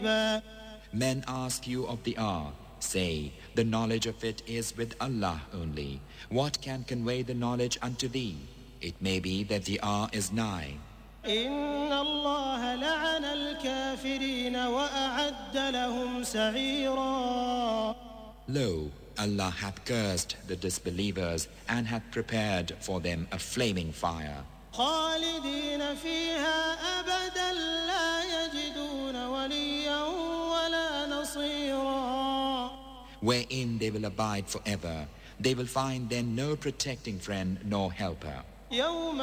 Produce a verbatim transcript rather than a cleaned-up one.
Men ask you of the hour. Say, the knowledge of it is with Allah only. What can convey the knowledge unto thee? It may be that the hour is nigh. إن الله لعن الكافرين وأعد لهم سعيرا. Lo, Allah hath cursed the disbelievers and hath prepared for them a flaming fire. خالدين فيها أبدا لا يجدون وليا ولا نصيرا. Wherein they will abide forever. They will find then no protecting friend nor helper. يوم